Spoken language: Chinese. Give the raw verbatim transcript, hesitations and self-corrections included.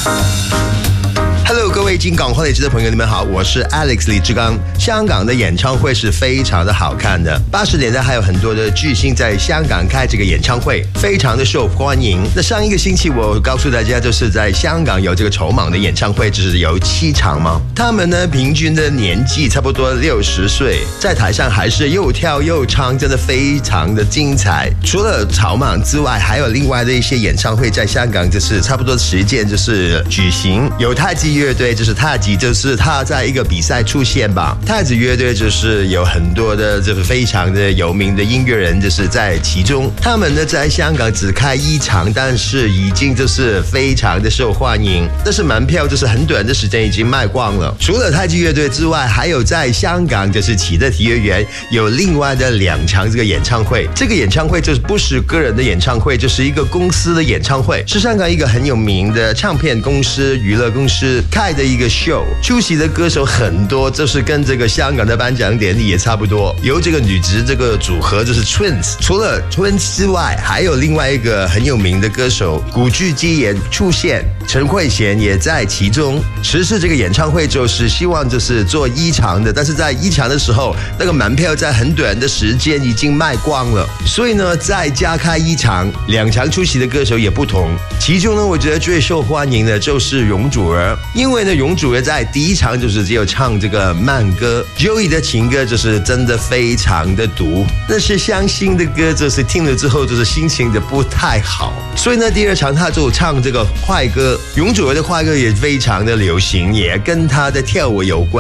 Hello， 各位金港花蕾枝的朋友，你们好，我是 Alex 李志刚。香港的演唱会是非常的好看的，八十年代还有很多的巨星在香港开这个演唱会，非常的受欢迎。那上一个星期我告诉大家，就是在香港有这个筹码的演唱会，就是有七场嘛。他们呢平均的年纪差不多六十岁，在台上还是又跳又唱，真的非常的精彩。除了草蜢之外，还有另外的一些演唱会在香港，就是差不多时间就是举行。有太极乐队，就是太极，就是他在一个比赛出现吧。太子乐队就是有很多的，就是非常的有名的音乐人，就是在其中。他们呢在香港只开一场，但是已经就是非常的受欢迎。但是门票就是很短的时间已经卖光了。除了太极乐队之外，还有在香港就是启德体育园有另外的两场这个演唱会。这个演唱会就是不是个人的演唱会，就是一个公司的演唱会，是香港一个很有名的唱片公司、娱乐公司开的一个 show。出席的歌手很多，就是跟这个香港的颁奖典礼也差不多。由这个女子这个组合就是 Twins， 除了 Twins 之外，还有另外一个很有名的歌手古巨基也出现，陈慧娴也在其中。实施这个演唱会就是希望就是做一场的，但是在一场的时候，那个门票在很短的时间已经卖光了，所以呢再加开一场，两场出席的歌手也不同。其中呢，我觉得最受欢迎的就是容祖儿，因为呢容祖儿在第一场就是只有唱这个慢歌 ，Joey 的情歌就是真的非常的毒，那是伤心的歌，就是听了之后就是心情就不太好。所以呢，第二场他就唱这个快歌，容祖儿的快歌也非常的流行，也跟他的跳舞有关。